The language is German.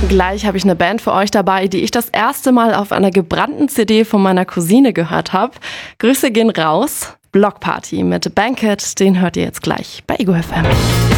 Gleich habe ich eine Band für euch dabei, die ich das erste Mal auf einer gebrannten CD von meiner Cousine gehört habe. Grüße gehen raus. Blockparty mit Banquet, den hört ihr jetzt gleich bei Ego FM.